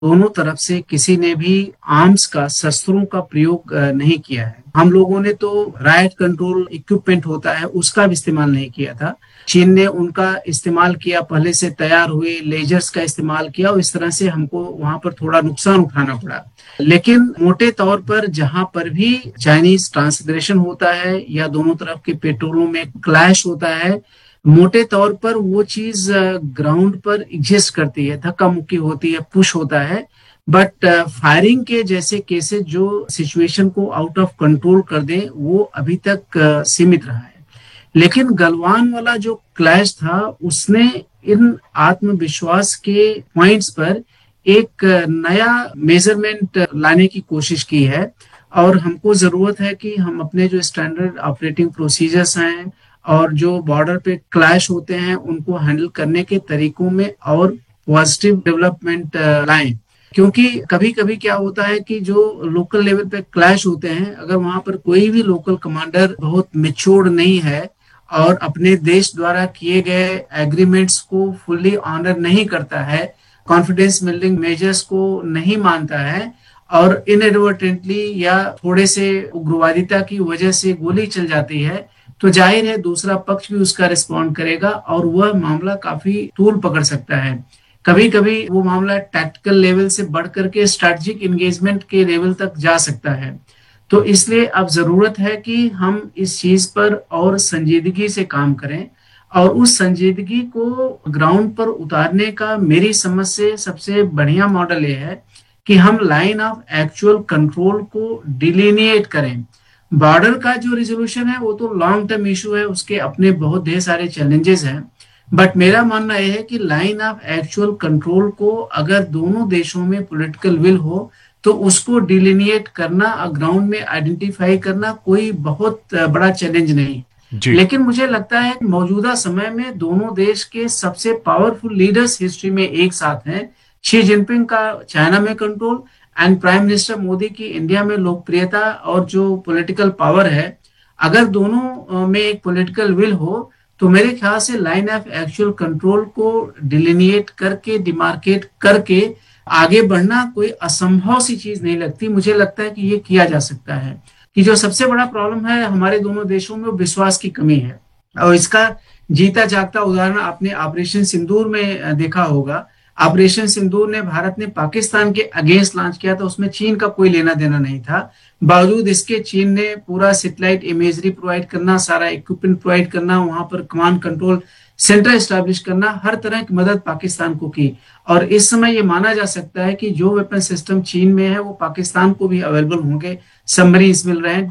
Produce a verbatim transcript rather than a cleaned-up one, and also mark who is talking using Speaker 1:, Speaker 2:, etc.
Speaker 1: दोनों तरफ से किसी ने भी आर्म्स का शस्त्रों का प्रयोग अ, नहीं किया है। हम लोगों ने तो रायट कंट्रोल इक्विपमेंट होता है उसका भी इस्तेमाल नहीं किया था। चीन ने उनका इस्तेमाल किया, पहले से तैयार हुए लेजर्स का इस्तेमाल किया और इस तरह से हमको वहां पर थोड़ा नुकसान उठाना पड़ा। लेकिन मोटे तौर पर जहां पर भी चाइनीज ट्रांसग्रेशन होता है या दोनों तरफ के पेट्रोलों में क्लैश होता है, मोटे तौर पर वो चीज ग्राउंड पर एग्जिस्ट करती है, धक्का मुक्की होती है, पुश होता है। बट फायरिंग के जैसे केसेस जो सिचुएशन को आउट ऑफ कंट्रोल कर दें, वो अभी तक अ, सीमित रहा है। लेकिन गलवान वाला जो क्लैश था उसने इन आत्मविश्वास के पॉइंट्स पर एक अ, नया मेजरमेंट लाने की कोशिश की है। और हमको जरूरत है कि हम अपने जो स्टैंडर्ड ऑपरेटिंग प्रोसीजर्स हैं और जो बॉर्डर पे क्लैश होते हैं उनको हैंडल करने के तरीकों में और पॉजिटिव डेवलपमेंट लाएं। क्योंकि कभी कभी क्या होता है कि जो लोकल लेवल पे क्लैश होते हैं, अगर वहां पर कोई भी लोकल कमांडर बहुत मेच्योर्ड नहीं है और अपने देश द्वारा किए गए एग्रीमेंट्स को फुल्ली ऑनर नहीं करता है, कॉन्फिडेंस बिल्डिंग मेजर्स को नहीं मानता है और इनएडवर्टेंटली या थोड़े से उग्रवादिता की वजह से गोली चल जाती है, तो जाहिर है दूसरा पक्ष भी उसका रिस्पॉन्ड करेगा और वह मामला काफी तूल पकड़ सकता है। कभी कभी वो मामला टैक्टिकल लेवल से बढ़ करके स्ट्रेटजिक एंगेजमेंट के लेवल तक जा सकता है। तो इसलिए अब जरूरत है कि हम इस चीज पर और संजीदगी से काम करें। और उस संजीदगी को ग्राउंड पर उतारने का मेरी समझ से सबसे बढ़िया मॉडल ये है कि हम लाइन ऑफ एक्चुअल कंट्रोल को डिलीनिएट करें। बॉर्डर का जो रिजोल्यूशन है वो तो लॉन्ग टर्म इशू है, उसके अपने बहुत ढेर सारे चैलेंजेस हैं। बट मेरा मानना यह है कि लाइन ऑफ एक्चुअल कंट्रोल को अगर दोनों देशों में पॉलिटिकल विल हो तो उसको डिलिनिएट करना और ग्राउंड में आइडेंटिफाई करना कोई बहुत बड़ा चैलेंज नहीं।
Speaker 2: जी।
Speaker 1: लेकिन मुझे लगता है कि मौजूदा समय में दोनों देश के सबसे पावरफुल लीडर्स हिस्ट्री में एक साथ हैं। शी जिनपिंग का चाइना में control and prime minister Modi की इंडिया में लोकप्रियता और जो पॉलिटिकल पावर है, अगर दोनों में एक पॉलिटिकल विल हो तो मेरे ख्याल से लाइन ऑफ एक्चुअल कंट्रोल को डिलिनिएट करके डिमार्केट करके आगे बढ़ना कोई असंभव सी चीज नहीं लगती। मुझे लगता है कि ये किया जा सकता है। कि जो सबसे बड़ा प्रॉब्लम है हमारे दोनों देशों में वो विश्वास की कमी है। और इसका जीता जागता उदाहरण आपने ऑपरेशन सिंदूर में देखा होगा। ऑपरेशन सिंदूर ने भारत ने पाकिस्तान के अगेंस्ट लॉन्च किया था, उसमें चीन का कोई लेना देना नहीं था। बावजूद इसके चीन ने पूरा सैटेलाइट इमेजरी प्रोवाइड करना, सारा इक्विपमेंट प्रोवाइड करना, वहां पर कमांड कंट्रोल सेंटर एस्टैब्लिश करना, हर तरह की मदद पाकिस्तान को की। और इस समय ये माना जा सकता है कि जो वेपन सिस्टम चीन में है वो पाकिस्तान को भी अवेलेबल होंगे। सबमरीन्स मिल रहे हैं।